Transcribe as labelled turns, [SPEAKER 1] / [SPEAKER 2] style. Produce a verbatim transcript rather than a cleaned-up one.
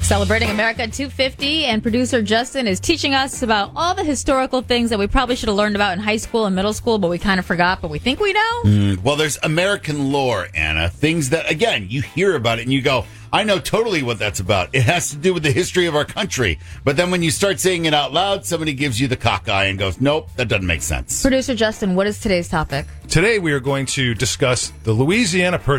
[SPEAKER 1] Celebrating America two fifty, and producer Justin is teaching us about all the historical things that we probably should have learned about in high school and middle school, but we kind of forgot, but we think we know.
[SPEAKER 2] Mm, well, there's American lore, Anna. Things that, again, you hear about it and you go, I know totally what that's about. It has to do with the history of our country. But then when you start saying it out loud, somebody gives you the cock eye and goes, nope, that doesn't make sense.
[SPEAKER 1] Producer Justin, what is today's topic?
[SPEAKER 3] Today we are going to discuss the Louisiana Purchase